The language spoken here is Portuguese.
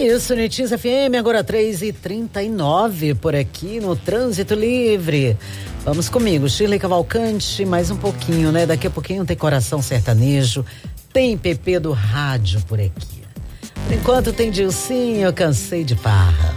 isso, Netis FM, agora 3h39 por aqui no Trânsito Livre. Vamos comigo, Shirley Cavalcante, mais um pouquinho, né? Daqui a pouquinho tem Coração Sertanejo, tem PP do rádio por aqui. Por enquanto tem Dilcinho, Eu Cansei de Farra.